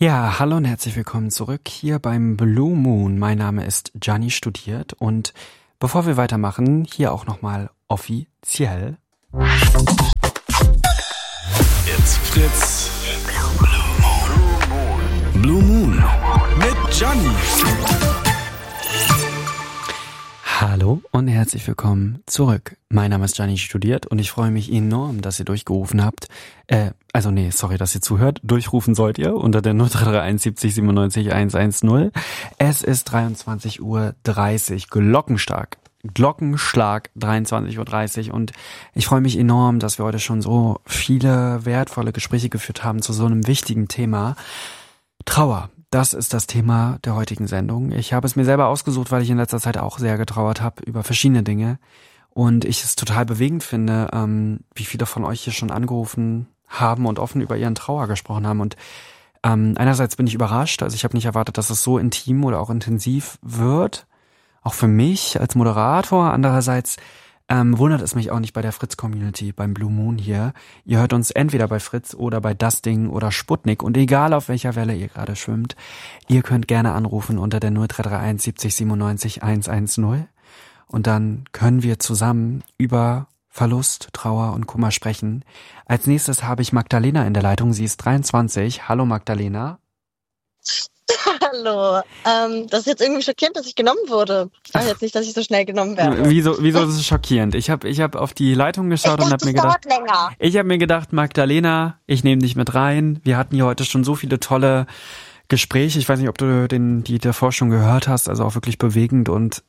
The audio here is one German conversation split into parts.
Ja, hallo und herzlich willkommen zurück hier beim Blue Moon. Mein Name ist Gianni Studiert und bevor wir weitermachen, hier auch nochmal offiziell. It's Fritz. Blue Moon mit Gianni. Hallo und herzlich willkommen zurück. Mein Name ist Gianni Studiert und ich freue mich enorm, dass ihr durchgerufen habt. Dass ihr zuhört. Durchrufen sollt ihr unter der 0331 70 97 110. Es ist 23:30 Uhr, Glockenschlag 23:30 Uhr und ich freue mich enorm, dass wir heute schon so viele wertvolle Gespräche geführt haben zu so einem wichtigen Thema. Trauer. Das ist das Thema der heutigen Sendung. Ich habe es mir selber ausgesucht, weil ich in letzter Zeit auch sehr getrauert habe über verschiedene Dinge und ich es total bewegend finde, wie viele von euch hier schon angerufen haben und offen über ihren Trauer gesprochen haben. Und einerseits bin ich überrascht, also ich habe nicht erwartet, dass es so intim oder auch intensiv wird, auch für mich als Moderator. Andererseits wundert es mich auch nicht bei der Fritz-Community, beim Blue Moon hier. Ihr hört uns entweder bei Fritz oder bei Das Ding oder Sputnik und egal auf welcher Welle ihr gerade schwimmt, ihr könnt gerne anrufen unter der 0331 70 97 110 und dann können wir zusammen über Verlust, Trauer und Kummer sprechen. Als nächstes habe ich Magdalena in der Leitung, sie ist 23. Hallo Magdalena. Hallo. Das ist jetzt irgendwie schockierend, dass ich genommen wurde. Ich dachte jetzt nicht, dass ich so schnell genommen werde. Wieso ist es schockierend? Ich hab auf die Leitung geschaut und habe mir gedacht, Magdalena, ich nehme dich mit rein. Wir hatten hier heute schon so viele tolle Gespräche. Ich weiß nicht, ob du die davor schon gehört hast. Also auch wirklich bewegend und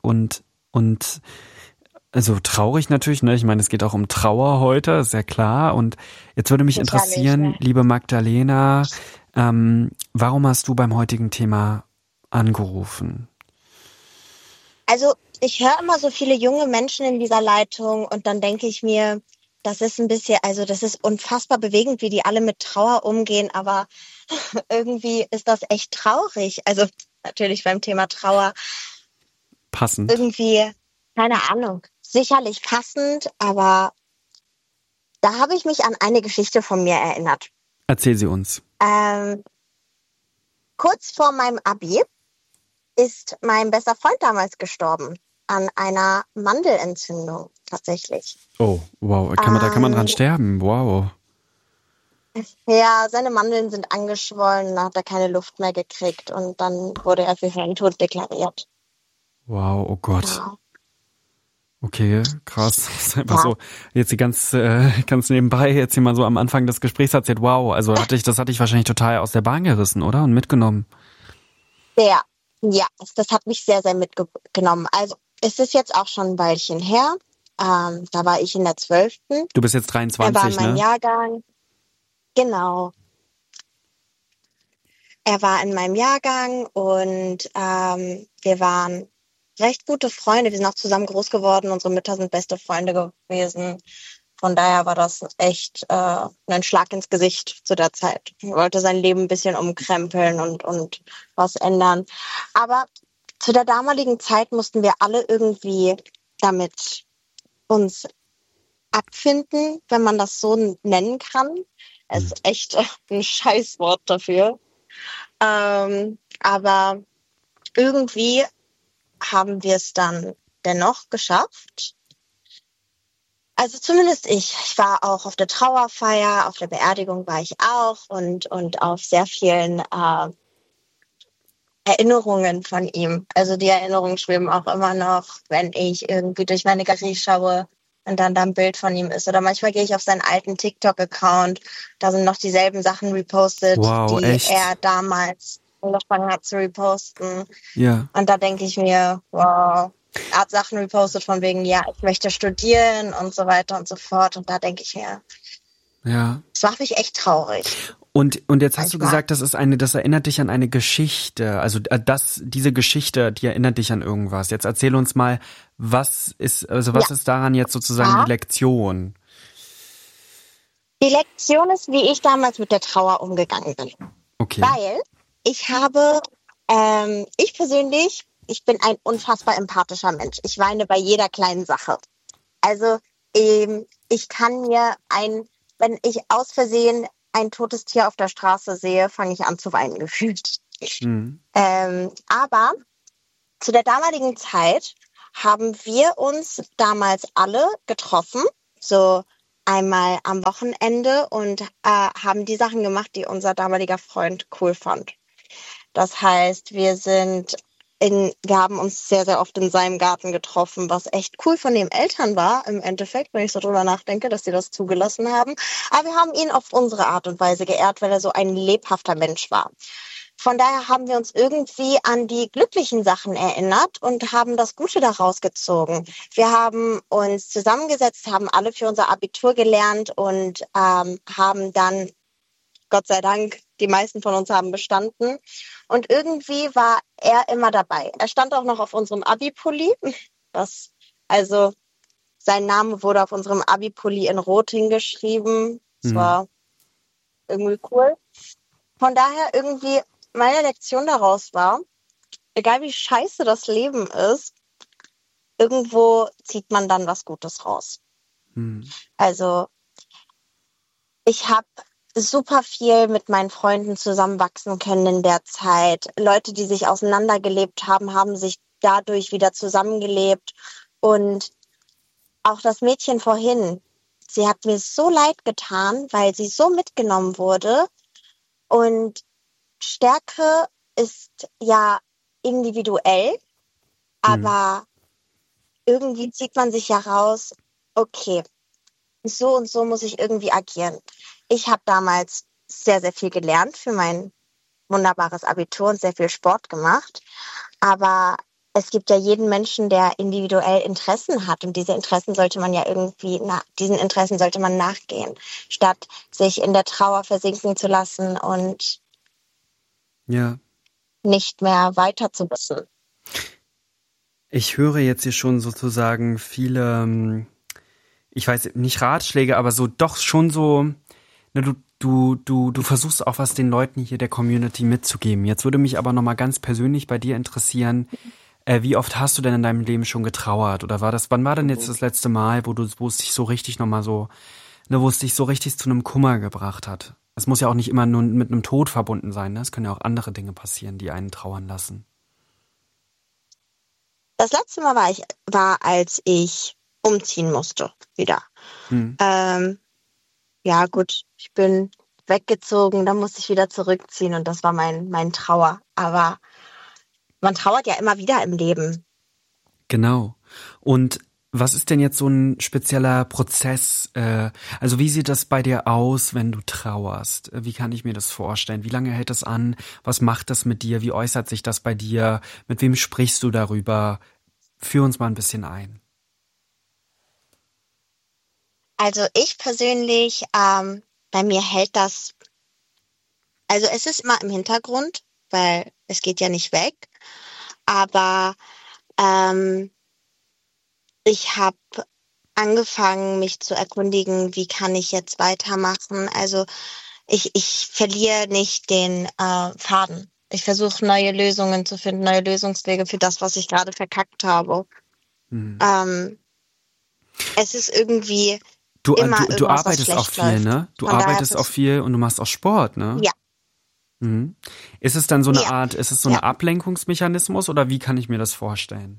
also traurig natürlich. Ne? Ich meine, es geht auch um Trauer heute, ist ja klar. Und jetzt würde mich interessieren, liebe Magdalena, warum hast du beim heutigen Thema angerufen? Also ich höre immer so viele junge Menschen in dieser Leitung und dann denke ich mir, das ist unfassbar bewegend, wie die alle mit Trauer umgehen, aber irgendwie ist das echt traurig. Also natürlich beim Thema Trauer. Passend. Irgendwie, keine Ahnung, sicherlich passend, aber da habe ich mich an eine Geschichte von mir erinnert. Erzähl sie uns. Kurz vor meinem Abi ist mein bester Freund damals gestorben an einer Mandelentzündung tatsächlich. Oh, wow, da kann man dran sterben, wow. Ja, seine Mandeln sind angeschwollen, da hat er keine Luft mehr gekriegt und dann wurde er für hirntot deklariert. Wow, oh Gott. Ja. Okay, krass. Das ist einfach so, jetzt die ganz nebenbei, jetzt hier mal so am Anfang des Gesprächs erzählt, wow, also das hatte ich wahrscheinlich total aus der Bahn gerissen, oder? Und mitgenommen. Ja, das hat mich sehr, sehr mitgenommen. Also es ist jetzt auch schon ein Weilchen her. Da war ich in der 12. Du bist jetzt 23, er war in meinem ne? Jahrgang. Genau. Er war in meinem Jahrgang und wir waren recht gute Freunde. Wir sind auch zusammen groß geworden. Unsere Mütter sind beste Freunde gewesen. Von daher war das echt ein Schlag ins Gesicht zu der Zeit. Er wollte sein Leben ein bisschen umkrempeln und was ändern. Aber zu der damaligen Zeit mussten wir alle irgendwie damit uns abfinden, wenn man das so nennen kann. Es ist echt ein Scheißwort dafür. Aber irgendwie haben wir es dann dennoch geschafft. Also zumindest ich. Ich war auch auf der Trauerfeier, auf der Beerdigung war ich auch und auf sehr vielen Erinnerungen von ihm. Also die Erinnerungen schweben auch immer noch, wenn ich irgendwie durch meine Galerie schaue und dann da ein Bild von ihm ist. Oder manchmal gehe ich auf seinen alten TikTok-Account, da sind noch dieselben Sachen repostet, wow, die echt? er damals angefangen hat zu reposten. Ja. Und da denke ich mir, wow, er hat Sachen repostet von wegen, ja, ich möchte studieren und so weiter und so fort. Und da denke ich mir, das macht mich echt traurig. Und jetzt hast du gesagt, das erinnert dich an eine Geschichte. Also diese Geschichte, die erinnert dich an irgendwas. Jetzt erzähl uns mal, was ist daran jetzt sozusagen die Lektion? Die Lektion ist, wie ich damals mit der Trauer umgegangen bin. Okay. Weil ich persönlich bin ein unfassbar empathischer Mensch. Ich weine bei jeder kleinen Sache. Also ich kann mir wenn ich aus Versehen ein totes Tier auf der Straße sehe, fange ich an zu weinen gefühlt. Mhm. Aber zu der damaligen Zeit haben wir uns damals alle getroffen, so einmal am Wochenende und haben die Sachen gemacht, die unser damaliger Freund cool fand. Das heißt, wir haben uns sehr, sehr oft in seinem Garten getroffen, was echt cool von den Eltern war, im Endeffekt, wenn ich so drüber nachdenke, dass sie das zugelassen haben. Aber wir haben ihn auf unsere Art und Weise geehrt, weil er so ein lebhafter Mensch war. Von daher haben wir uns irgendwie an die glücklichen Sachen erinnert und haben das Gute daraus gezogen. Wir haben uns zusammengesetzt, haben alle für unser Abitur gelernt und haben dann, Gott sei Dank, die meisten von uns haben bestanden. Und irgendwie war er immer dabei. Er stand auch noch auf unserem Abi-Pulli. Also sein Name wurde auf unserem Abi-Pulli in Rot hingeschrieben. Das war irgendwie cool. Von daher irgendwie meine Lektion daraus war, egal wie scheiße das Leben ist, irgendwo zieht man dann was Gutes raus. Also ich habe super viel mit meinen Freunden zusammenwachsen können in der Zeit. Leute, die sich auseinandergelebt haben, haben sich dadurch wieder zusammengelebt. Und auch das Mädchen vorhin, sie hat mir so leid getan, weil sie so mitgenommen wurde. Und Stärke ist ja individuell, aber irgendwie zieht man sich ja raus, okay, so und so muss ich irgendwie agieren. Ich habe damals sehr, sehr viel gelernt für mein wunderbares Abitur und sehr viel Sport gemacht, aber es gibt ja jeden Menschen, der individuell Interessen hat und diesen Interessen sollte man nachgehen, statt sich in der Trauer versinken zu lassen und nicht mehr weiter zu wissen. Ich höre jetzt hier schon sozusagen viele, ich weiß nicht Ratschläge, aber so doch schon so, ne, du versuchst auch was den Leuten hier der Community mitzugeben. Jetzt würde mich aber nochmal ganz persönlich bei dir interessieren, wie oft hast du denn in deinem Leben schon getrauert? Oder wann war denn jetzt das letzte Mal, wo es dich so richtig nochmal so, ne, wo es dich so richtig zu einem Kummer gebracht hat? Es muss ja auch nicht immer nur mit einem Tod verbunden sein, ne? Es können ja auch andere Dinge passieren, die einen trauern lassen. Das letzte Mal war, als ich umziehen musste, wieder. Ja gut, ich bin weggezogen, dann musste ich wieder zurückziehen und das war mein Trauer. Aber man trauert ja immer wieder im Leben. Genau. Und was ist denn jetzt so ein spezieller Prozess? Also wie sieht das bei dir aus, wenn du trauerst? Wie kann ich mir das vorstellen? Wie lange hält das an? Was macht das mit dir? Wie äußert sich das bei dir? Mit wem sprichst du darüber? Führ uns mal ein bisschen ein. Also ich persönlich, bei mir hält das, also es ist immer im Hintergrund, weil es geht ja nicht weg, aber ich habe angefangen, mich zu erkundigen, wie kann ich jetzt weitermachen. Also ich verliere nicht den Faden. Ich versuche neue Lösungen zu finden, neue Lösungswege für das, was ich gerade verkackt habe. Es ist irgendwie Du irgendwas, arbeitest was auch schlecht viel, läuft. ne? Du Von daher arbeitest ist auch viel und du machst auch Sport, ne? Ja. Ist es dann so eine Ja. Art, ist es so ein Ablenkungsmechanismus oder wie kann ich mir das vorstellen?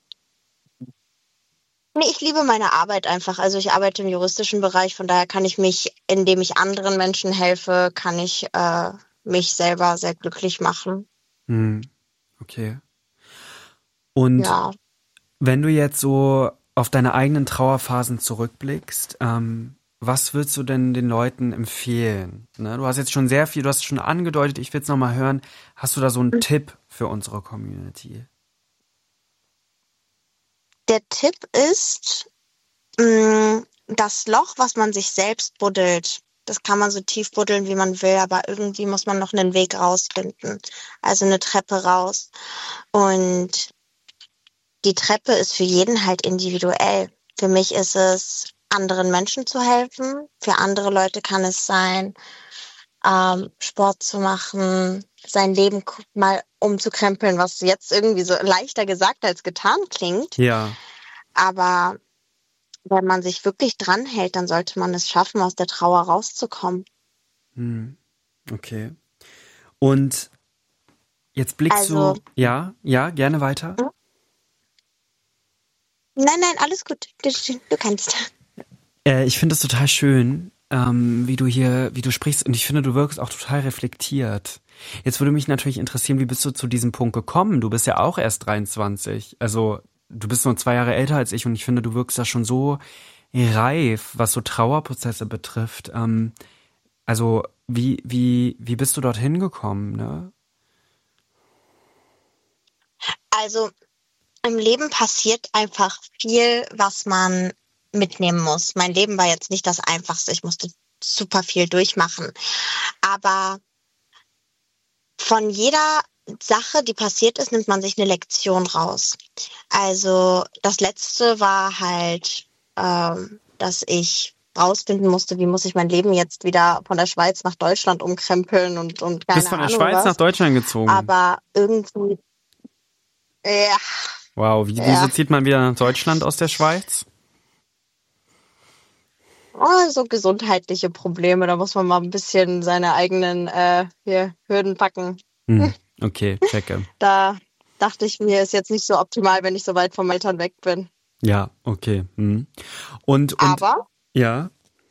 Nee, ich liebe meine Arbeit einfach. Also ich arbeite im juristischen Bereich, von daher kann ich mich, indem ich anderen Menschen helfe, kann ich mich selber sehr glücklich machen. Okay. Und Ja. wenn du jetzt so auf deine eigenen Trauerphasen zurückblickst, was würdest du denn den Leuten empfehlen? Ne? Du hast jetzt schon sehr viel, du hast schon angedeutet, ich will es nochmal hören. Hast du da so einen Tipp für unsere Community? Der Tipp ist, das Loch, was man sich selbst buddelt, das kann man so tief buddeln, wie man will, aber irgendwie muss man noch einen Weg rausfinden. Also eine Treppe raus. Und die Treppe ist für jeden halt individuell. Für mich ist es, anderen Menschen zu helfen. Für andere Leute kann es sein, Sport zu machen, sein Leben mal umzukrempeln, was jetzt irgendwie so leichter gesagt als getan klingt. Ja. Aber wenn man sich wirklich dran hält, dann sollte man es schaffen, aus der Trauer rauszukommen. Okay. Und jetzt blickst Also, du, ja, gerne weiter. nein, alles gut. Du kannst. Ich finde es total schön, wie du sprichst, und ich finde, du wirkst auch total reflektiert. Jetzt würde mich natürlich interessieren, wie bist du zu diesem Punkt gekommen? Du bist ja auch erst 23. Also, du bist nur 2 Jahre älter als ich, und ich finde, du wirkst da schon so reif, was so Trauerprozesse betrifft. Also, wie bist du dorthin gekommen, ne? Also, im Leben passiert einfach viel, was man mitnehmen muss. Mein Leben war jetzt nicht das Einfachste. Ich musste super viel durchmachen. Aber von jeder Sache, die passiert ist, nimmt man sich eine Lektion raus. Also das Letzte war halt, dass ich rausfinden musste, wie muss ich mein Leben jetzt wieder von der Schweiz nach Deutschland umkrempeln und Bist keine von der Ahnung Schweiz nach was. Deutschland gezogen. Aber irgendwie, ja, Wow, wieso zieht man wieder nach Deutschland aus der Schweiz? so gesundheitliche Probleme, da muss man mal ein bisschen seine eigenen Hürden packen. Okay, checke. Da dachte ich mir, ist jetzt nicht so optimal, wenn ich so weit von meinen Eltern weg bin. Ja, okay. Und Aber ja,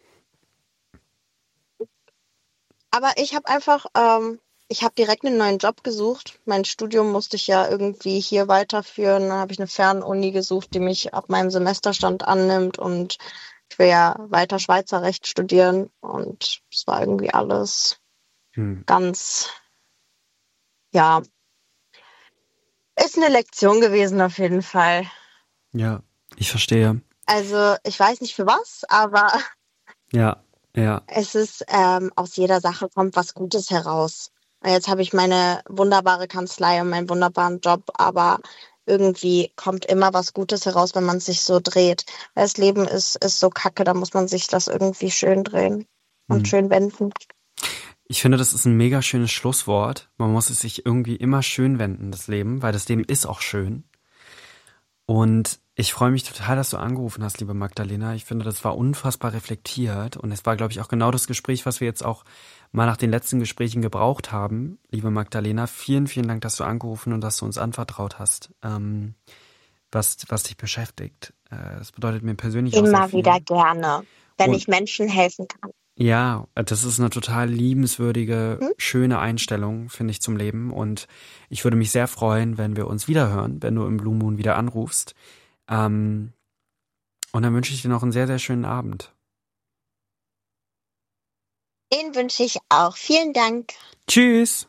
ich habe einfach, ich habe direkt einen neuen Job gesucht. Mein Studium musste ich ja irgendwie hier weiterführen. Dann habe ich eine Fernuni gesucht, die mich ab meinem Semesterstand annimmt, und ich will ja weiter Schweizer Recht studieren, und es war irgendwie alles ganz, ja, ist eine Lektion gewesen auf jeden Fall. ja, ich verstehe. Also ich weiß nicht für was, aber Ja. es ist, aus jeder Sache kommt was Gutes heraus. Jetzt habe ich meine wunderbare Kanzlei und meinen wunderbaren Job, aber irgendwie kommt immer was Gutes heraus, wenn man sich so dreht. Das Leben ist so kacke, da muss man sich das irgendwie schön drehen und schön wenden. Ich finde, das ist ein mega schönes Schlusswort. Man muss es sich irgendwie immer schön wenden, das Leben, weil das Leben ist auch schön. Und ich freue mich total, dass du angerufen hast, liebe Magdalena. Ich finde, das war unfassbar reflektiert, und es war, glaube ich, auch genau das Gespräch, was wir jetzt auch mal nach den letzten Gesprächen gebraucht haben. Liebe Magdalena, vielen, vielen Dank, dass du angerufen und dass du uns anvertraut hast, was dich beschäftigt. Das bedeutet mir persönlich auch sehr Immer viel. wieder gerne, wenn Und ich Menschen helfen kann. ja, das ist eine total liebenswürdige, schöne Einstellung, finde ich, zum Leben. Und ich würde mich sehr freuen, wenn wir uns wiederhören, wenn du im Blue Moon wieder anrufst. Und dann wünsche ich dir noch einen sehr, sehr schönen Abend. Den wünsche ich auch. Vielen Dank. Tschüss!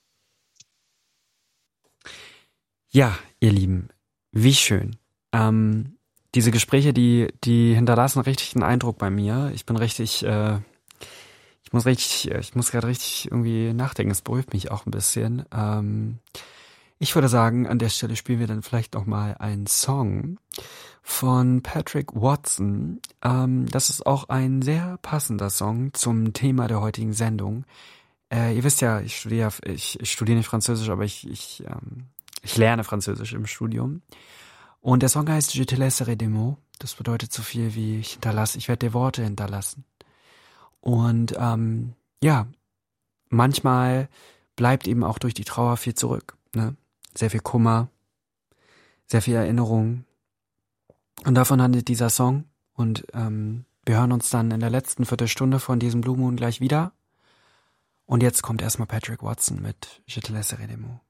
Ja, ihr Lieben, wie schön. Diese Gespräche, die hinterlassen richtig einen Eindruck bei mir. Ich bin richtig, ich muss gerade richtig irgendwie nachdenken. Es beruhigt mich auch ein bisschen. Ich würde sagen, an der Stelle spielen wir dann vielleicht noch mal einen Song von Patrick Watson. Das ist auch ein sehr passender Song zum Thema der heutigen Sendung. Ihr wisst ja, ich studiere nicht Französisch, aber ich lerne Französisch im Studium. Und der Song heißt Je te laisserai des mots. Das bedeutet so viel wie ich werde dir Worte hinterlassen. Und ja, manchmal bleibt eben auch durch die Trauer viel zurück, ne? Sehr viel Kummer, sehr viel Erinnerung. Und davon handelt dieser Song. Und wir hören uns dann in der letzten Viertelstunde von diesem Blue Moon gleich wieder. Und jetzt kommt erstmal Patrick Watson mit Je te laisserai des mots.